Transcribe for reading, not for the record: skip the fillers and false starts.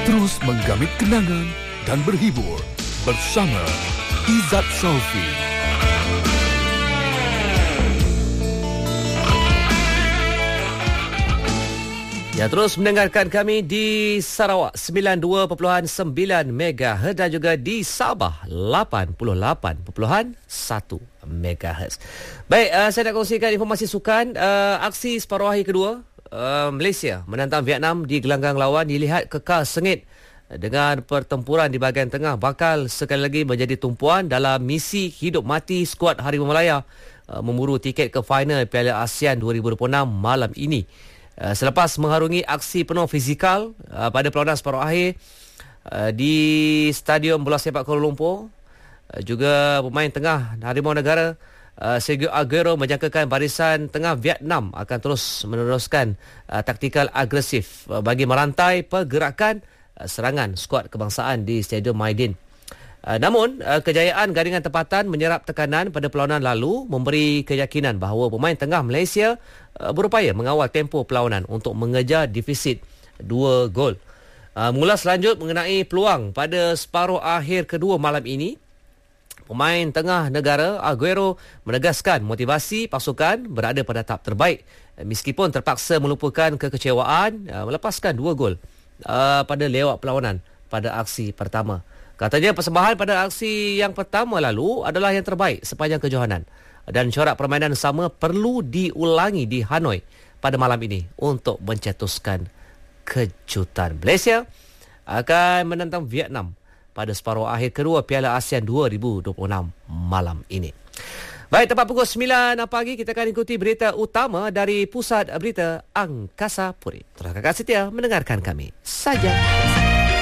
Terus menggamit kenangan dan berhibur bersama Izzat Saufi. Ya, terus mendengarkan kami di Sarawak 92.9 MHz dan juga di Sabah 88.1 MHz. Baik, saya nak kongsikan informasi sukan. Aksi separuh akhir kedua Malaysia menantang Vietnam di gelanggang lawan dilihat kekal sengit dengan pertempuran di bahagian tengah bakal sekali lagi menjadi tumpuan dalam misi hidup mati skuad Harimau Malaya memburu tiket ke final Piala ASEAN 2026 malam ini. Selepas mengharungi aksi penuh fizikal pada perlawanan separuh akhir di Stadium Bola Sepak Kuala Lumpur, juga pemain tengah Harimau Negara Sergio Aguero menjangkakan barisan tengah Vietnam akan terus meneruskan taktikal agresif bagi merantai pergerakan serangan skuad kebangsaan di Stadium Maidin. Namun, kejayaan jaringan tempatan menyerap tekanan pada perlawanan lalu memberi keyakinan bahawa pemain tengah Malaysia berupaya mengawal tempo perlawanan untuk mengejar defisit 2 gol. Mengulas lanjut mengenai peluang pada separuh akhir kedua malam ini, pemain tengah negara Aguero menegaskan motivasi pasukan berada pada tahap terbaik meskipun terpaksa melupakan kekecewaan melepaskan 2 gol pada lewat perlawanan pada aksi pertama. Katanya persembahan pada aksi yang pertama lalu adalah yang terbaik sepanjang kejohanan dan corak permainan sama perlu diulangi di Hanoi pada malam ini untuk mencetuskan kejutan. Malaysia akan menentang Vietnam pada separuh akhir kedua Piala ASEAN 2026 malam ini. Baik, tepat pukul 9 pagi kita akan ikuti berita utama dari Pusat Berita Angkasa Puri. Terima kasih setia mendengarkan kami saja.